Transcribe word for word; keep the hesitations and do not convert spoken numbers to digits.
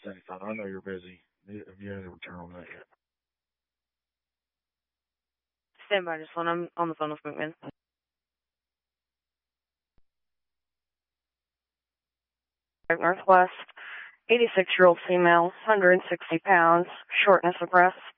anything. I know you're busy. If you didn't return on that yet. Stand by just one. I'm on the phone with McMinn. Northwest, eighty-six-year-old female, one hundred sixty pounds, shortness of breath.